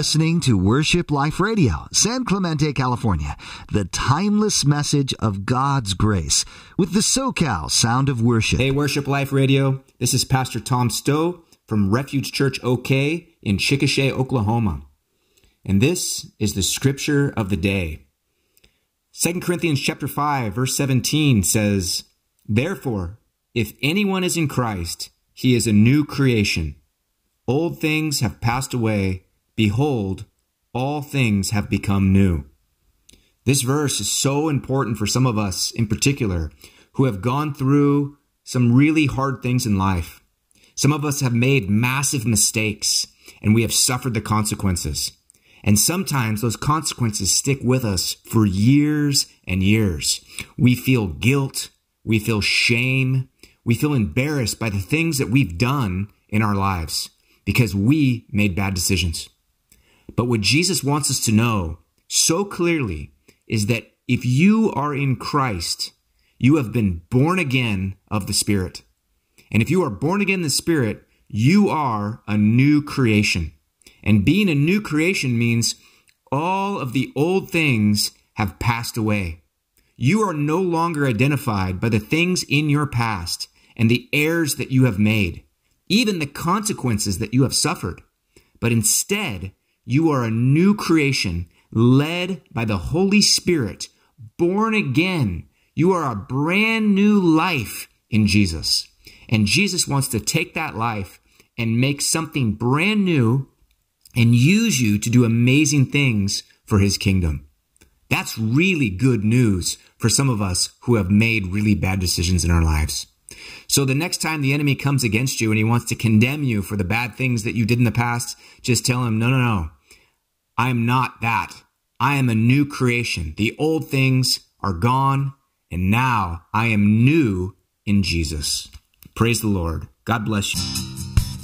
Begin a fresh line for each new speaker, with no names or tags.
listening to Worship Life Radio, San Clemente, California, the timeless message of God's grace with the SoCal Sound of Worship.
Hey, Worship Life Radio. This is Pastor Tom Stowe from Refuge Church OK in Chickasha, Oklahoma. And this is the scripture of the day. 2 Corinthians chapter 5, verse 17 says, "Therefore, if anyone is in Christ, he is a new creation. Old things have passed away. Behold, all things have become new." This verse is so important for some of us in particular who have gone through some really hard things in life. Some of us have made massive mistakes and we have suffered the consequences. And sometimes those consequences stick with us for years and years. We feel guilt, we feel shame, we feel embarrassed by the things that we've done in our lives because we made bad decisions. But what Jesus wants us to know so clearly is that if you are in Christ, you have been born again of the Spirit. And if you are born again in the Spirit, you are a new creation. And being a new creation means all of the old things have passed away. You are no longer identified by the things in your past and the errors that you have made, even the consequences that you have suffered. But instead, you are a new creation led by the Holy Spirit, born again. You are a brand new life in Jesus. And Jesus wants to take that life and make something brand new and use you to do amazing things for his kingdom. That's really good news for some of us who have made really bad decisions in our lives. So the next time the enemy comes against you and he wants to condemn you for the bad things that you did in the past, just tell him, no. I am not that. I am a new creation. The old things are gone, and now I am new in Jesus. Praise the Lord. God bless you.